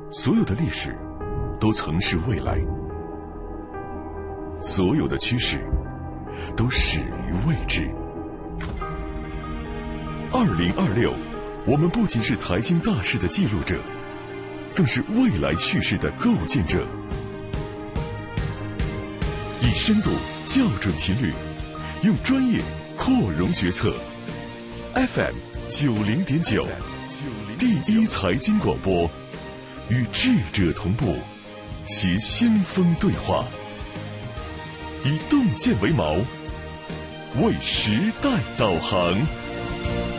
所有的历史都曾是未来，所有的趋势都始于未知。2026，我们不仅是财经大事的记录者，更是未来叙事的构建者。以深度校准频率，用专业扩容决策。FM 90.9，第一财经广播，与智者同步，携先锋对话，以洞见为锚，为时代导航。